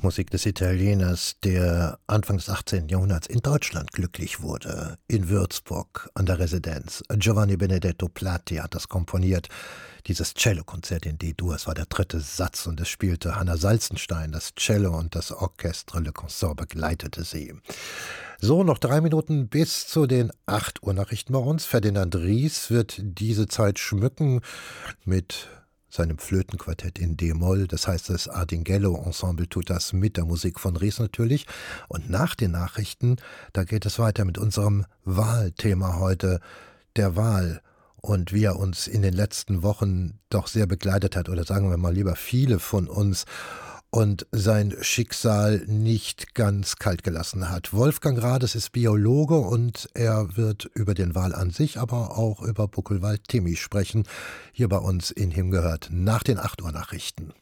Musik des Italieners, der Anfang des 18. Jahrhunderts in Deutschland glücklich wurde, in Würzburg an der Residenz. Giovanni Benedetto Platti hat das komponiert. Dieses Cellokonzert in D-Dur, es war der dritte Satz und es spielte Hanna Salzenstein, das Cello und das Orchestre Le Consort begleitete sie. So, noch 3 Minuten bis zu den 8 Uhr Nachrichten bei uns. Ferdinand Ries wird diese Zeit schmücken mit seinem Flötenquartett in D-Moll. Das heißt, das Ardinghello-Ensemble tut das mit der Musik von Ries natürlich. Und nach den Nachrichten, da geht es weiter mit unserem Wahlthema heute, der Wahl. Und wie er uns in den letzten Wochen doch sehr begleitet hat, oder sagen wir mal lieber viele von uns, und sein Schicksal nicht ganz kalt gelassen hat. Wolfgang Rades ist Biologe und er wird über den Wal an sich, aber auch über Buckelwald-Timi sprechen, hier bei uns in Himgehört nach den 8 Uhr Nachrichten.